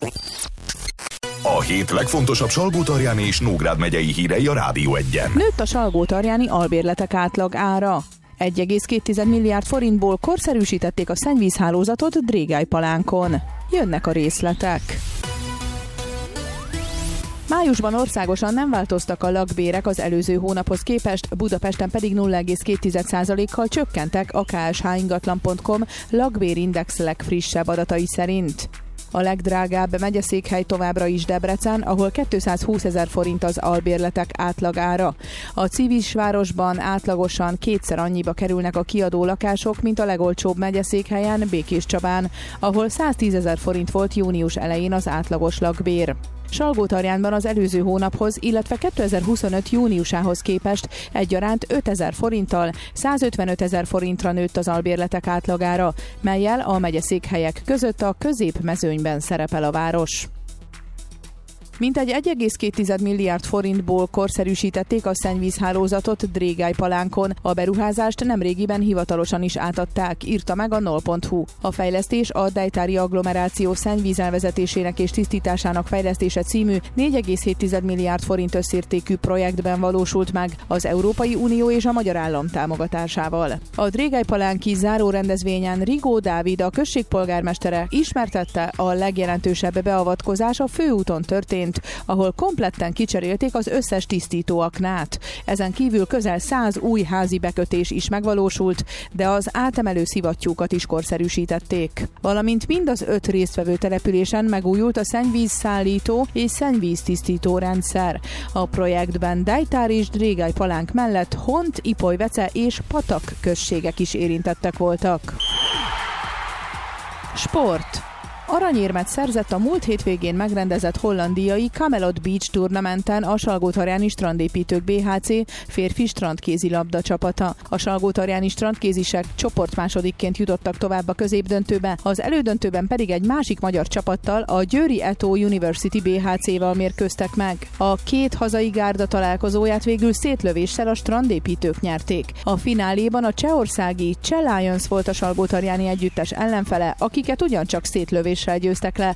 A hét legfontosabb Salgótarjáni és Nógrád megyei hírei a Rádió Egyen. Nőtt a salgótarjáni albérletek átlag ára. 1,2 milliárd forintból korszerűsítették a szennyvízhálózatot Drégálypalánkon. Jönnek a részletek. Májusban országosan nem változtak a lakbérek az előző hónaphoz képest, Budapesten pedig 0,2%-kal csökkentek a ksh-ingatlan.com lakbérindex legfrissebb adatai szerint. A legdrágább megyeszékhely továbbra is Debrecen, ahol 220 000 forint az albérletek átlagára. A Civisvárosban átlagosan kétszer annyiba kerülnek a kiadó lakások, mint a legolcsóbb megyeszékhelyen, Békéscsabán, ahol 110 000 forint volt június elején az átlagos lakbér. Salgótarjánban az előző hónaphoz, illetve 2025 júniusához képest egyaránt 5 000 forinttal 155 000 forintra nőtt az albérletek átlagára, mellyel a megyeszékhelyek között a középmezőnyben szerepel a város. Mintegy 1,2 milliárd forintból korszerűsítették a szennyvízhálózatot Drégálypalánkon. A beruházást nemrégiben hivatalosan is átadták, írta meg a nol.hu. A fejlesztés a Dejtári agglomeráció szennyvízelvezetésének és tisztításának fejlesztése című 4,7 milliárd forint összértékű projektben valósult meg az Európai Unió és a magyar állam támogatásával. A Drégálypalánki zárórendezvényen Rigó Dávid, a község polgármestere ismertette, a legjelentősebb beavatkozás a főúton történt, ahol kompletten kicserélték az összes tisztítóaknát. Ezen kívül közel 100 új házi bekötés is megvalósult, de az átemelő szivattyúkat is korszerűsítették. Valamint mind az 5 résztvevő településen megújult a szennyvízszállító és szennyvíztisztító rendszer. A projektben Dejtár és Drégálypalánk mellett Hont, Ipolyvece és Patak községek is érintettek voltak. Sport. Aranyérmet szerzett a múlt hétvégén megrendezett hollandiai Camelot Beach turnamenten a Salgótarjáni Strandépítők BHC férfi strandkézilabda csapata. A salgótarjáni strandkézisek csoportmásodikként jutottak tovább a középdöntőbe, az elődöntőben pedig egy másik magyar csapattal, a Győri Eto University BHC-val mérkőztek meg. A két hazai gárda találkozóját végül szétlövéssel a strandépítők nyerték. A fináléban a csehországi Cseh Lions volt a salgótarjáni együttes ellenfele, akiket ugyancsak szétlövéssel győztek le.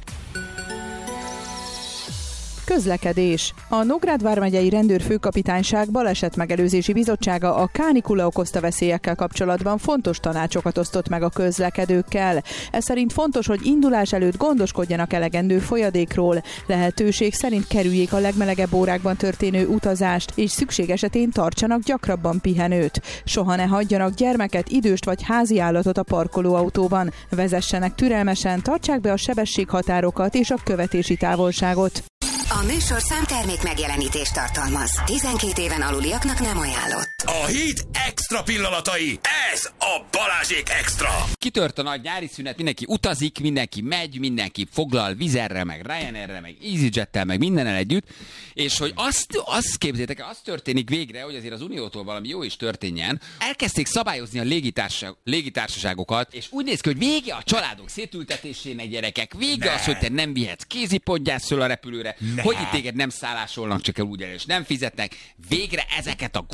Közlekedés. A Nógrád vármegyei rendőrfőkapitányság balesetmegelőzési bizottsága a kánikula okozta veszélyekkel kapcsolatban fontos tanácsokat osztott meg a közlekedőkkel. Ez szerint fontos, hogy indulás előtt gondoskodjanak elegendő folyadékról, lehetőség szerint kerüljék a legmelegebb órákban történő utazást, és szükség esetén tartsanak gyakrabban pihenőt. Soha ne hagyjanak gyermeket, időst vagy háziállatot a parkolóautóban. Vezessenek türelmesen, tartsák be a sebességhatárokat és a követési távolságot. A műsor számtermék megjelenítést tartalmaz. 12 éven aluliaknak nem ajánlott. A hét extra pillanatai. Ez a Balázsék Extra. Kitört a nagy nyári szünet, mindenki utazik, mindenki megy, mindenki foglal Wizzairre, meg Ryanairre, meg EasyJettel, meg mindennel együtt, és hogy azt képzeljétek el, az történik végre, hogy azért az Uniótól valami jó is történjen. Elkezdték szabályozni a légitársaságokat, és úgy néz ki, hogy vége a családok szétültetésének, gyerekek, vége az, hogy te nem vihetsz kézipodgyászról a repülőre, hogy itt téged nem szállásolnak, csak el úgy el, és nem fizetnek. Végre ezeket a